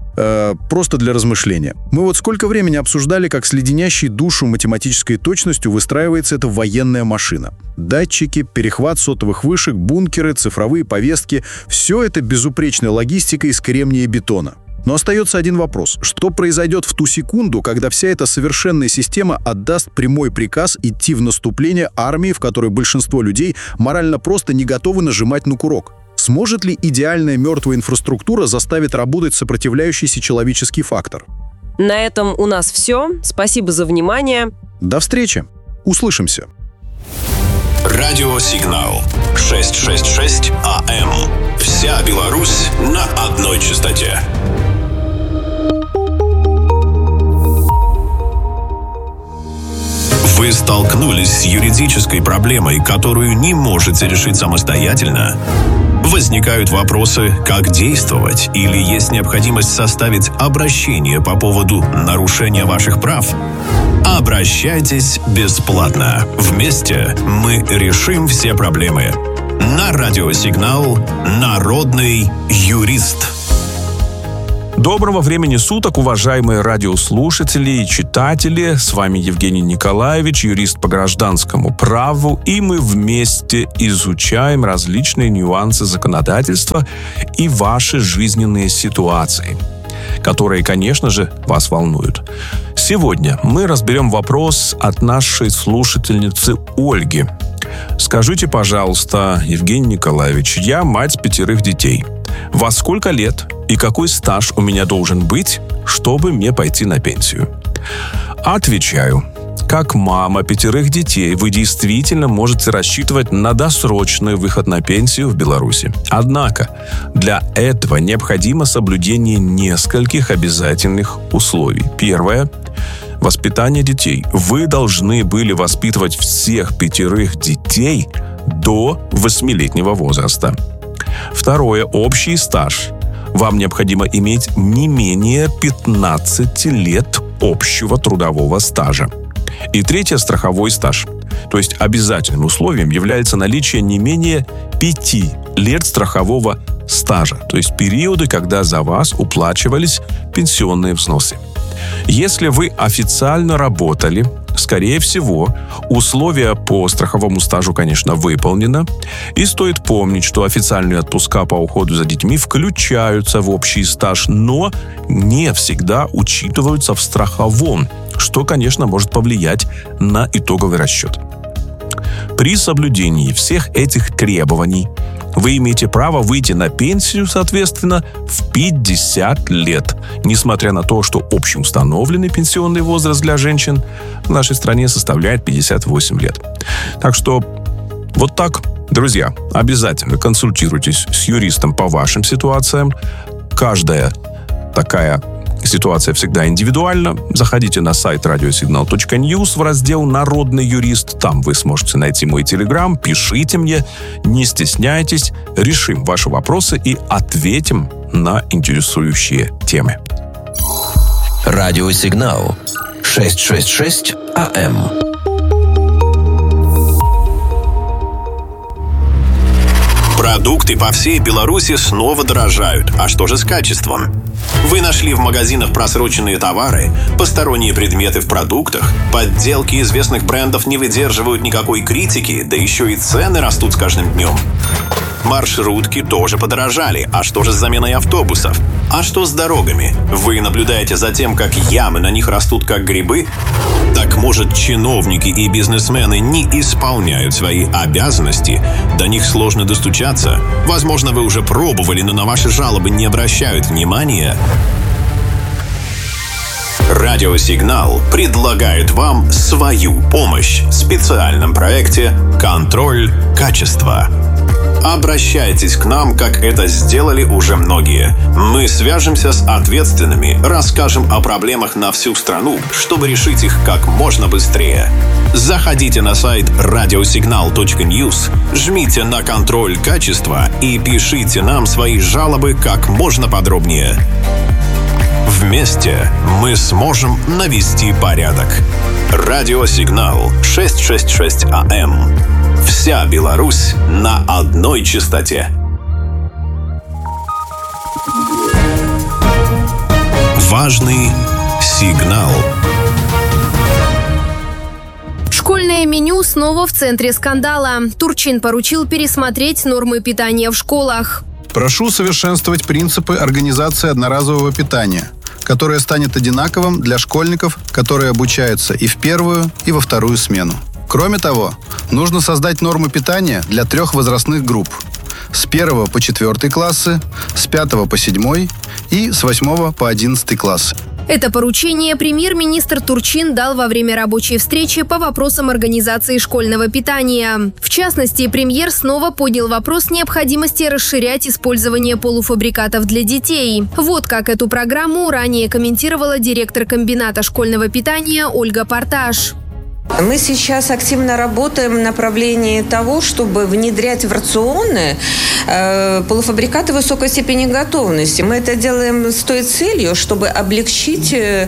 Просто для размышления. Мы вот сколько времени обсуждали, как с леденящей душу математической точностью выстраивается эта военная машина. Датчики, перехват сотовых вышек, бункеры, цифровые повестки – все это безупречная логистика из кремния и бетона. Но остается один вопрос. Что произойдет в ту секунду, когда вся эта совершенная система отдаст прямой приказ идти в наступление армии, в которой большинство людей морально просто не готовы нажимать на курок? Сможет ли идеальная мертвая инфраструктура заставить работать сопротивляющийся человеческий фактор? На этом у нас все. Спасибо за внимание. До встречи. Услышимся. Радиосигнал 666 АМ. на одной частоте. Вы столкнулись с юридической проблемой, которую не можете решить самостоятельно? Возникают вопросы, как действовать, или есть необходимость составить обращение по поводу нарушения ваших прав? Обращайтесь бесплатно. Вместе мы решим все проблемы. На радиосигнал «Народный юрист». Доброго времени суток, уважаемые радиослушатели и читатели. С вами Евгений Николаевич, юрист по гражданскому праву, и мы вместе изучаем различные нюансы законодательства и ваши жизненные ситуации, которые, конечно же, вас волнуют. Сегодня мы разберем вопрос от нашей слушательницы Ольги. Скажите, пожалуйста, Евгений Николаевич, я мать 5 детей. Во сколько лет и какой стаж у меня должен быть, чтобы мне пойти на пенсию? Отвечаю. Как мама 5 детей, вы действительно можете рассчитывать на досрочный выход на пенсию в Беларуси. Однако, для этого необходимо соблюдение нескольких обязательных условий. Первое. Воспитание детей. Вы должны были воспитывать всех 5 детей до 8-летнего возраста. Второе. Общий стаж. Вам необходимо иметь не менее 15 лет общего трудового стажа. И третье. Страховой стаж. То есть обязательным условием является наличие не менее 5 лет страхового стажа. То есть периоды, когда за вас уплачивались пенсионные взносы. Если вы официально работали, скорее всего, условия по страховому стажу, конечно, выполнено. И стоит помнить, что официальные отпуска по уходу за детьми включаются в общий стаж, но не всегда учитываются в страховом, что, конечно, может повлиять на итоговый расчет. При соблюдении всех этих требований вы имеете право выйти на пенсию, соответственно, в 50 лет, несмотря на то, что общеустановленный пенсионный возраст для женщин в нашей стране составляет 58 лет. Так что вот так, друзья, обязательно консультируйтесь с юристом по вашим ситуациям. Каждая такая ситуация всегда индивидуальна. Заходите на сайт radiosignal.news в раздел «Народный юрист». Там вы сможете найти мой телеграм. Пишите мне, не стесняйтесь. Решим ваши вопросы и ответим на интересующие темы. Радиосигнал 666 АМ. Продукты по всей Беларуси снова дорожают. А что же с качеством? Вы нашли в магазинах просроченные товары, посторонние предметы в продуктах, подделки известных брендов не выдерживают никакой критики, да еще и цены растут с каждым днем. Маршрутки тоже подорожали. А что же с заменой автобусов? А что с дорогами? Вы наблюдаете за тем, как ямы на них растут как грибы? Так может, чиновники и бизнесмены не исполняют свои обязанности? До них сложно достучаться? Возможно, вы уже пробовали, но на ваши жалобы не обращают внимания? Радиосигнал предлагает вам свою помощь в специальном проекте «Контроль качества». Обращайтесь к нам, как это сделали уже многие. Мы свяжемся с ответственными, расскажем о проблемах на всю страну, чтобы решить их как можно быстрее. Заходите на сайт radiosignal.news, жмите на «Контроль качества» и пишите нам свои жалобы как можно подробнее. Вместе мы сможем навести порядок. Радиосигнал 666 АМ. Вся Беларусь на одной частоте. Важный сигнал. Школьное меню снова в центре скандала. Турчин поручил пересмотреть нормы питания в школах. Прошу совершенствовать принципы организации одноразового питания, которое станет одинаковым для школьников, которые обучаются и в первую, и во вторую смену. Кроме того, нужно создать нормы питания для 3 возрастных групп: с 1 по 4 классы, с 5 по 7 и с 8 по 11 классы. Это поручение премьер-министр Турчин дал во время рабочей встречи по вопросам организации школьного питания. В частности, премьер снова поднял вопрос необходимости расширять использование полуфабрикатов для детей. Вот как эту программу ранее комментировала директор комбината школьного питания Ольга Порташ. Мы сейчас активно работаем в направлении того, чтобы внедрять в рационы полуфабрикаты высокой степени готовности. Мы это делаем с той целью, чтобы облегчить,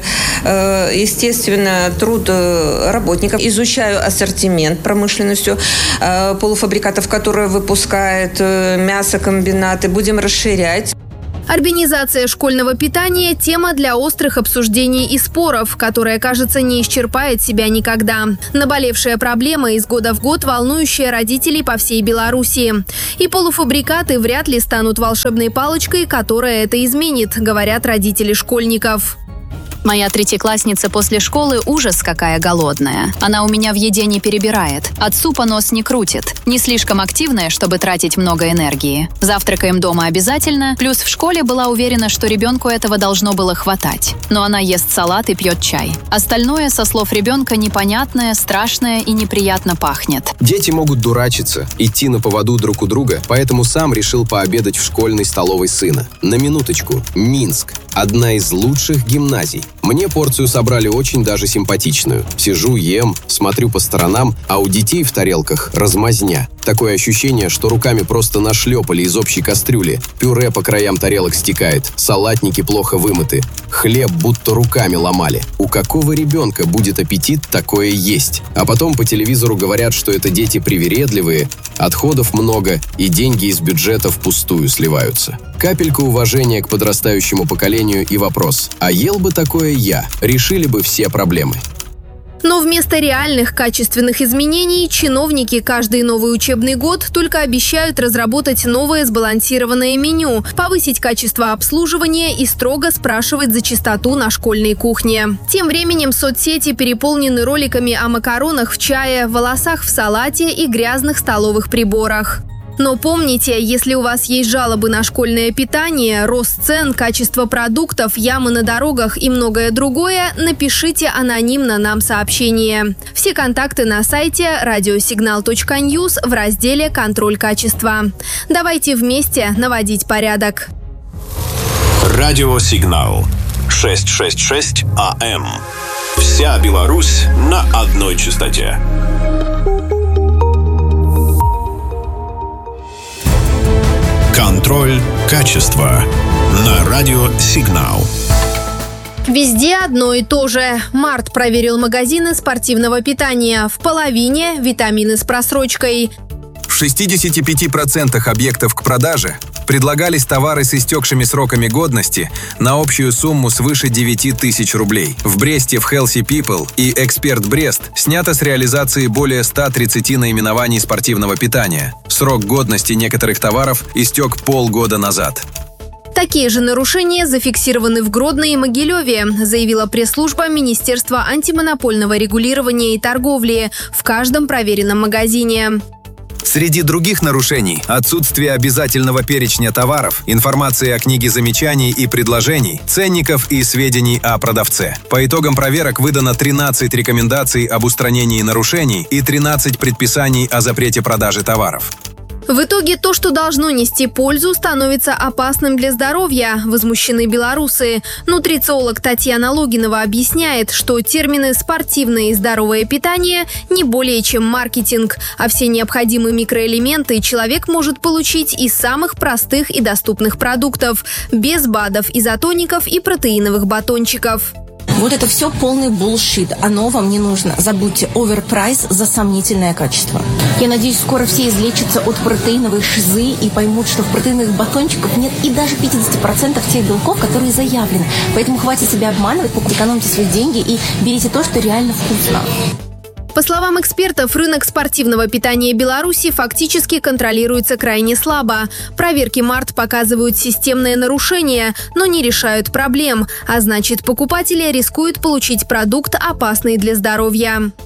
естественно, труд работников. Изучаю ассортимент промышленностью полуфабрикатов, которые выпускают мясокомбинаты. Будем расширять. Организация школьного питания – тема для острых обсуждений и споров, которая, кажется, не исчерпает себя никогда. Наболевшая проблема из года в год, волнующая родителей по всей Беларуси. И полуфабрикаты вряд ли станут волшебной палочкой, которая это изменит, говорят родители школьников. Моя третьеклассница после школы ужас какая голодная. Она у меня в еде не перебирает, от супа нос не крутит. Не слишком активная, чтобы тратить много энергии. Завтракаем дома обязательно, плюс в школе была уверена, что ребенку этого должно было хватать. Но она ест салат и пьет чай. Остальное, со слов ребенка, непонятное, страшное и неприятно пахнет. Дети могут дурачиться, идти на поводу друг у друга, поэтому сам решил пообедать в школьной столовой сына. На минуточку, Минск. Одна из лучших гимназий. Мне порцию собрали очень даже симпатичную. Сижу, ем, смотрю по сторонам, а у детей в тарелках размазня. Такое ощущение, что руками просто нашлепали из общей кастрюли. Пюре по краям тарелок стекает, салатники плохо вымыты. Хлеб будто руками ломали. У какого ребенка будет аппетит такое есть? А потом по телевизору говорят, что это дети привередливые, отходов много и деньги из бюджета впустую сливаются. Капелька уважения к подрастающему поколению и вопрос: а ел бы такое я? Решили бы все проблемы. Но вместо реальных качественных изменений чиновники каждый новый учебный год только обещают разработать новое сбалансированное меню, повысить качество обслуживания и строго спрашивать за чистоту на школьной кухне. Тем временем соцсети переполнены роликами о макаронах в чае, волосах в салате и грязных столовых приборах. Но помните, если у вас есть жалобы на школьное питание, рост цен, качество продуктов, ямы на дорогах и многое другое, напишите анонимно нам сообщение. Все контакты на сайте radiosignal.news в разделе «Контроль качества». Давайте вместе наводить порядок. Радиосигнал 666 АМ. Вся Беларусь на одной частоте. Контроль качества на радиосигнал. Везде одно и то же. Март проверил магазины спортивного питания. В половине витамины с просрочкой. В 65% объектов к продаже предлагались товары с истекшими сроками годности на общую сумму свыше 9 тысяч рублей. В Бресте в Healthy People и Эксперт Брест снято с реализации более 130 наименований спортивного питания. Срок годности некоторых товаров истек полгода назад. Такие же нарушения зафиксированы в Гродно и Могилеве, заявила пресс-служба Министерства антимонопольного регулирования и торговли в каждом проверенном магазине. Среди других нарушений – отсутствие обязательного перечня товаров, информации о книге замечаний и предложений, ценников и сведений о продавце. По итогам проверок выдано 13 рекомендаций об устранении нарушений и 13 предписаний о запрете продажи товаров. В итоге то, что должно нести пользу, становится опасным для здоровья, возмущены белорусы. Нутрициолог Татьяна Логинова объясняет, что термины «спортивное» и «здоровое питание» не более чем маркетинг, а все необходимые микроэлементы человек может получить из самых простых и доступных продуктов, без БАДов, изотоников и протеиновых батончиков. Вот это все полный булшит. Оно вам не нужно. Забудьте оверпрайс за сомнительное качество. Я надеюсь, скоро все излечатся от протеиновой шизы и поймут, что в протеиновых батончиках нет и даже 50% тех белков, которые заявлены. Поэтому хватит себя обманывать, экономьте свои деньги и берите то, что реально вкусно. По словам экспертов, рынок спортивного питания Беларуси фактически контролируется крайне слабо. Проверки март показывают системные нарушения, но не решают проблем, а значит, покупатели рискуют получить продукт, опасный для здоровья.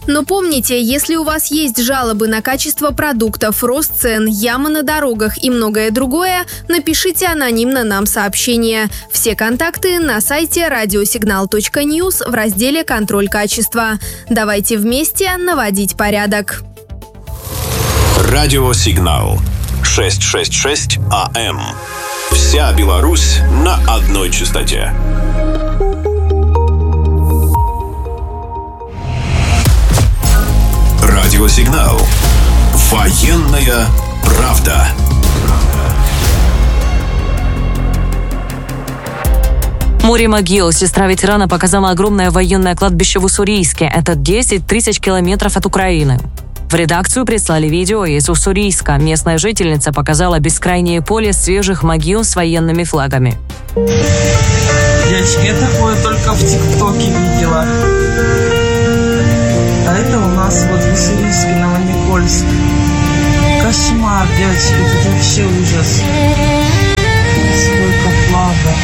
Но помните, если у вас есть жалобы на качество продуктов, рост цен, ямы на дорогах и многое другое, напишите анонимно нам сообщение. Все контакты на сайте radiosignal.news в разделе «Контроль качества». Давайте вместе наводить порядок. Радиосигнал 666 АМ. Вся Беларусь на одной частоте. Радиосигнал. Военная правда. Море могил. Сестра ветерана показала огромное военное кладбище в Уссурийске. Это 10 тысяч километров от Украины. В редакцию прислали видео из Уссурийска. Местная жительница показала бескрайнее поле свежих могил с военными флагами. Девочки, я такое только в ТикТоке видела. А это у нас вот в Уссурийске, Новоникольск. Кошмар, девочки, тут вообще ужас. Сколько флагов.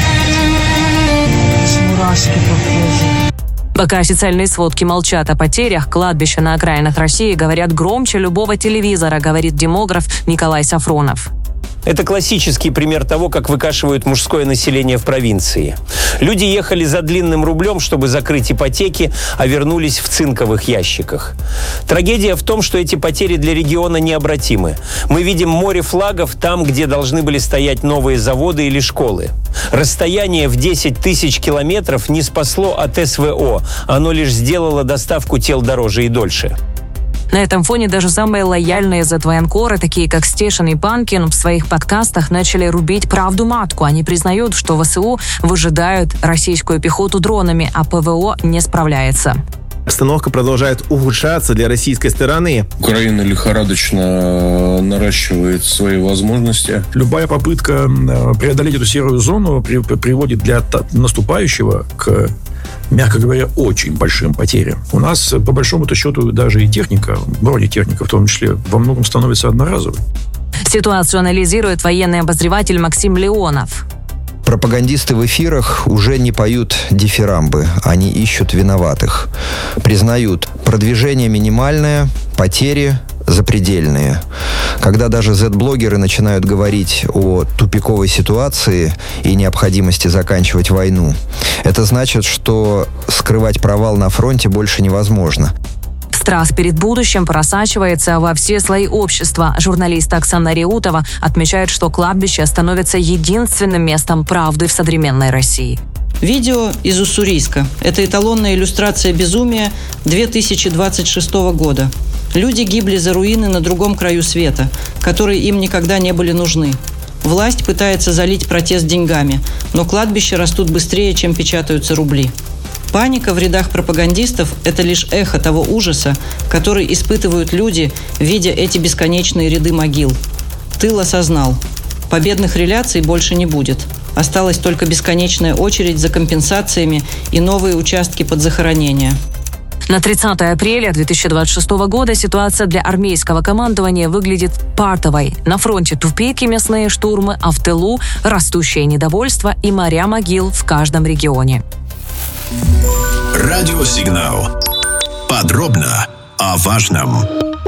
Мурашки по коже. Пока официальные сводки молчат о потерях, кладбища на окраинах России говорят громче любого телевизора, говорит демограф Николай Сафронов. Это классический пример того, как выкашивают мужское население в провинции. Люди ехали за длинным рублем, чтобы закрыть ипотеки, а вернулись в цинковых ящиках. Трагедия в том, что эти потери для региона необратимы. Мы видим море флагов там, где должны были стоять новые заводы или школы. Расстояние в 10 тысяч километров не спасло от СВО. Оно лишь сделало доставку тел дороже и дольше. На этом фоне даже самые лояльные зетвоенкоры, такие как Стешин и Панкин, в своих подкастах начали рубить правду матку. Они признают, что ВСУ выжидают российскую пехоту дронами, а ПВО не справляется. Обстановка продолжает ухудшаться для российской стороны. Украина лихорадочно наращивает свои возможности. Любая попытка преодолеть эту серую зону приводит для наступающего к, мягко говоря, очень большим потерям. У нас, по большому-то счету, даже и техника, бронетехника в том числе, во многом становится одноразовой. Ситуацию анализирует военный обозреватель Максим Леонов. Пропагандисты в эфирах уже не поют дифирамбы, они ищут виноватых. Признают, продвижение минимальное, потери запредельные. Когда даже Z-блогеры начинают говорить о тупиковой ситуации и необходимости заканчивать войну, это значит, что скрывать провал на фронте больше невозможно. Страх перед будущим просачивается во все слои общества. Журналист Оксана Реутова отмечает, что кладбище становится единственным местом правды в современной России. Видео из Уссурийска. Это эталонная иллюстрация безумия 2026 года. Люди гибли за руины на другом краю света, которые им никогда не были нужны. Власть пытается залить протест деньгами, но кладбища растут быстрее, чем печатаются рубли. Паника в рядах пропагандистов – это лишь эхо того ужаса, который испытывают люди, видя эти бесконечные ряды могил. Тыл осознал. Победных реляций больше не будет. Осталась только бесконечная очередь за компенсациями и новые участки под захоронение. На 30 апреля 2026 года ситуация для армейского командования выглядит патовой. На фронте тупики, мясные штурмы, а в тылу растущее недовольство и моря могил в каждом регионе. Радиосигнал. Подробно о важном.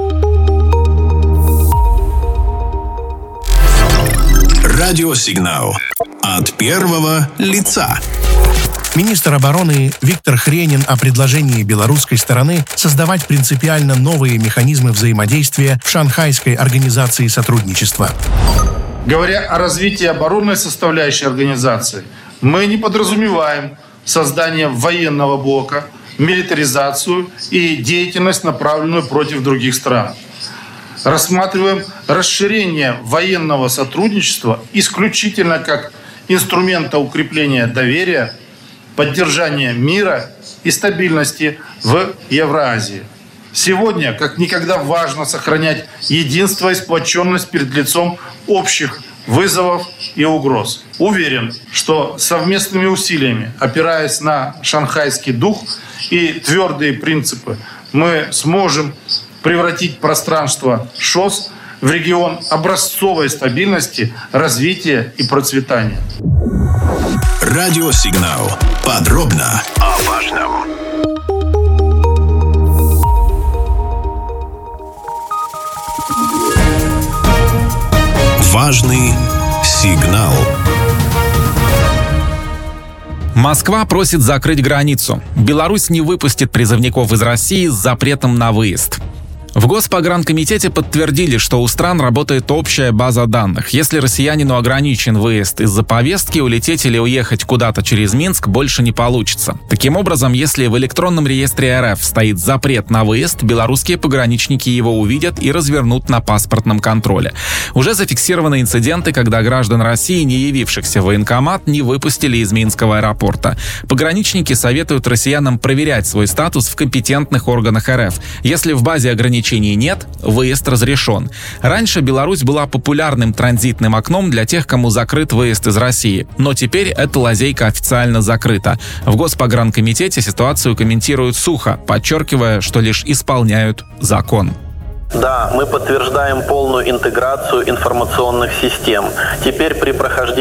Радиосигнал. От первого лица. Министр обороны Виктор Хренин о предложении белорусской стороны создавать принципиально новые механизмы взаимодействия в Шанхайской организации сотрудничества. Говоря о развитии оборонной составляющей организации, мы не подразумеваем создание военного блока, милитаризацию и деятельность, направленную против других стран. Рассматриваем расширение военного сотрудничества исключительно как инструмента укрепления доверия, поддержания мира и стабильности в Евразии. Сегодня, как никогда, важно сохранять единство и сплоченность перед лицом общих вызовов и угроз. Уверен, что совместными усилиями, опираясь на шанхайский дух и твердые принципы, мы сможем превратить пространство ШОС в регион образцовой стабильности, развития и процветания. Радиосигнал. Подробно о важном. Важный сигнал. Москва просит закрыть границу. Беларусь не выпустит призывников из России с запретом на выезд. В Госпогранкомитете подтвердили, что у стран работает общая база данных. Если россиянину ограничен выезд из-за повестки, улететь или уехать куда-то через Минск больше не получится. Таким образом, если в электронном реестре РФ стоит запрет на выезд, белорусские пограничники его увидят и развернут на паспортном контроле. Уже зафиксированы инциденты, когда граждан России, не явившихся в военкомат, не выпустили из Минского аэропорта. Пограничники советуют россиянам проверять свой статус в компетентных органах РФ. Если в базе ограничений нет, выезд разрешен. Раньше Беларусь была популярным транзитным окном для тех, кому закрыт выезд из России. Но теперь эта лазейка официально закрыта. В Госпогранкомитете ситуацию комментируют сухо, подчеркивая, что лишь исполняют закон. Да, мы подтверждаем полную интеграцию информационных систем. Теперь при прохождении